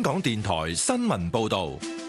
港電台新聞報道。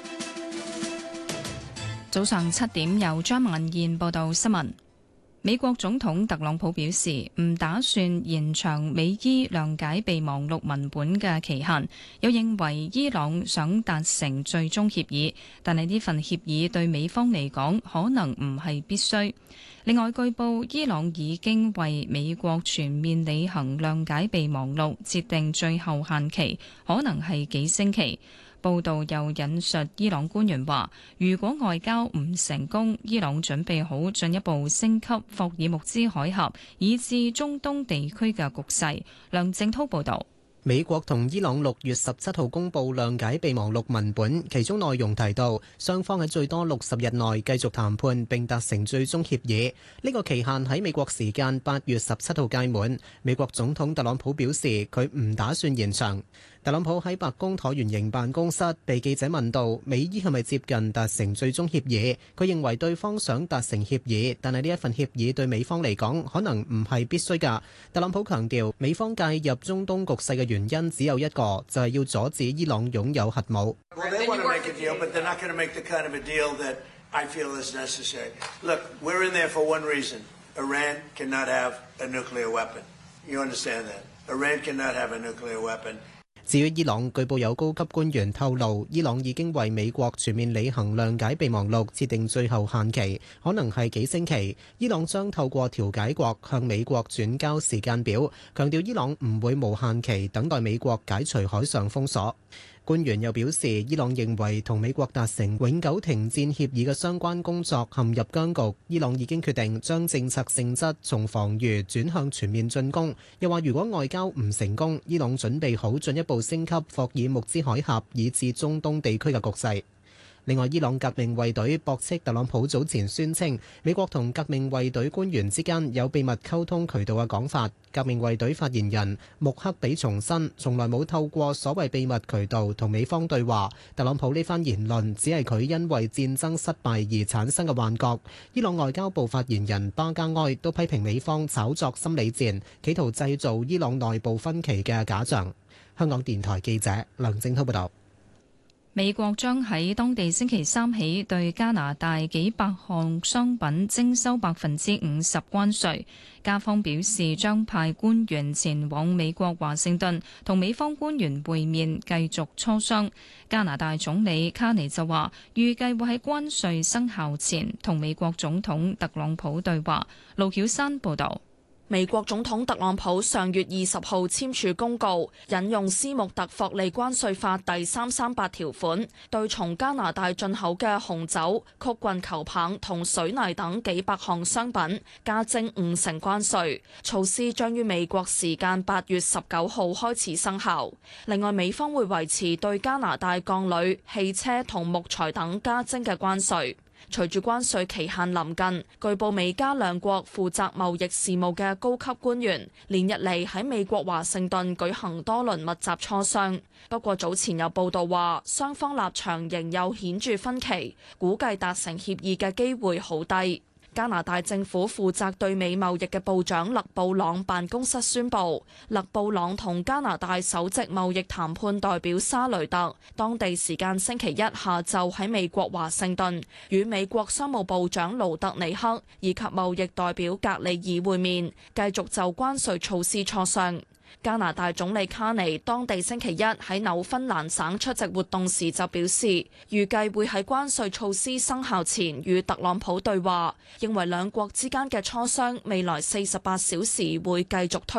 早上7點，由張文燕報道新聞。美國總統特朗普表示，唔打算延長美伊諒解備忘錄文本嘅期限，又認為伊朗想達成最終協議，但係呢份協議對美方嚟講可能唔係必須。另外，據報伊朗已經為美國全面履行諒解備忘錄設定最後限期，可能係幾星期。報道又引述伊朗官員話，如果外交唔成功，伊朗準備好進一步升級霍爾木茲海峽以至中東地區嘅局勢。梁正滔報導。 美國同伊朗6月17號公佈諒解備忘錄文本，其中內容提到雙方喺最多60日內繼續談判並達成最終協議。呢個期限喺美國時間8月17號屆滿。美國總統特朗普表示佢唔打算延長。特朗普喺白宮橢圓形辦公室被記者問到美伊係咪接近達成最終協議，佢認為對方想達成協議，但係呢一份協議對美方嚟講可能唔係必須㗎。特朗普強調美方介入中東局勢嘅原因只有一個，就係要阻止伊朗擁有核武。至於伊朗，據報有高級官員透露，伊朗已經為美國全面履行諒解備忘錄設定最後限期，可能係幾星期。伊朗將透過調解國向美國轉交時間表，強調伊朗唔會無限期等待美國解除海上封鎖。官員又表示，伊朗認為同美國達成永久停戰協議嘅相關工作陷入僵局，伊朗已經決定將政策性質從防禦轉向全面進攻。又話如果外交唔成功，伊朗準備好進一步升級霍爾木茲海峽以至中東地區嘅局勢。另外，伊朗革命衛隊駁斥特朗普早前宣稱美國同革命衛隊官員之間有秘密溝通渠道嘅講法。革命衛隊發言人穆克比重申，從來冇透過所謂秘密渠道同美方對話。特朗普呢番言論只係佢因為戰爭失敗而產生嘅幻覺。伊朗外交部發言人巴加埃都批評美方炒作心理戰，企圖製造伊朗內部分歧嘅假象。香港電台記者梁正滔報道。 美國將喺當地星期3起對加拿大幾百項商品徵收50%關稅。加方表示將派官員前往美國華盛頓同美方官員會面，繼續磋商。加拿大總理卡尼就話，預計會喺關稅生效前同美國總統特朗普對話。盧曉山報導。 美國總統特朗普上月20號簽署公告，引用斯穆特霍利關稅法第338條款，對從加拿大進口嘅紅酒、曲棍球棒同水泥等幾百項商品加徵50%關稅。措施將於美國時間8月19號開始生效。另外，美方會維持對加拿大鋼鋁、汽車同木材等加徵嘅關稅。隨住關稅期限臨近，據報美加兩國負責貿易事務嘅高級官員連日嚟喺美國華盛頓舉行多輪密集磋商。不過早前有報道話，雙方立場仍有顯著分歧，估計達成協議嘅機會好低。加拿大政府負責對美貿易嘅部長勒布朗辦公室宣布，勒布朗同加拿大首席貿易談判代表沙雷特當地時間星期一下晝喺美國華盛頓與美國商務部長盧特尼克以及貿易代表格里爾會面，繼續就關稅措施磋商。加拿大總理卡尼當地星期一喺紐芬蘭省出席活動時就表示，預計會喺關稅措施生效前與特朗普對話，認為兩國之間嘅磋商未來48小時會繼續推